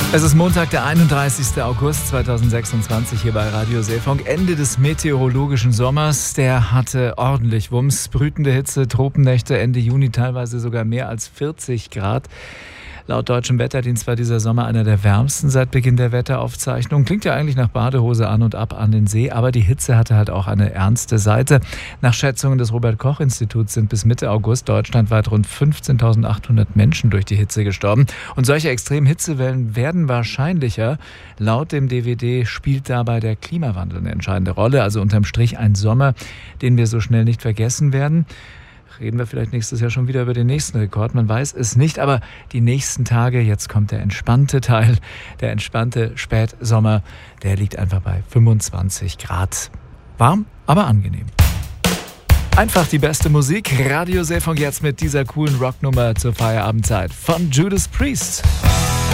Es ist Montag, der 31. August 2026 hier bei Radio Seefunk. Ende des meteorologischen Sommers. Der hatte ordentlich Wumms. Brütende Hitze, Tropennächte, Ende Juni teilweise sogar mehr als 40 Grad. Laut deutschem Wetterdienst war dieser Sommer einer der wärmsten seit Beginn der Wetteraufzeichnung. Klingt ja eigentlich nach Badehose an und ab an den See, aber die Hitze hatte halt auch eine ernste Seite. Nach Schätzungen des Robert-Koch-Instituts sind bis Mitte August deutschlandweit rund 15.800 Menschen durch die Hitze gestorben. Und solche extremen Hitzewellen werden wahrscheinlicher. Laut dem DWD spielt dabei der Klimawandel eine entscheidende Rolle. Also unterm Strich ein Sommer, den wir so schnell nicht vergessen werden. Reden wir vielleicht nächstes Jahr schon wieder über den nächsten Rekord. Man weiß es nicht, aber die nächsten Tage, jetzt kommt der entspannte Teil, der entspannte Spätsommer, der liegt einfach bei 25 Grad. Warm, aber angenehm. Einfach die beste Musik. Radio Seefunk jetzt mit dieser coolen Rocknummer zur Feierabendzeit von Judas Priest.